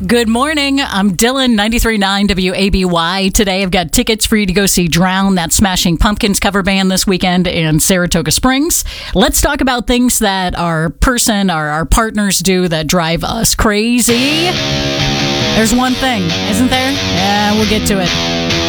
Good morning. I'm Dylan, 93.9 WABY. Today I've got tickets for you to go see Drown, that Smashing Pumpkins cover band this weekend in Saratoga Springs. Let's talk about things that our partners do that drive us crazy. There's one thing, isn't there? Yeah, we'll get to it.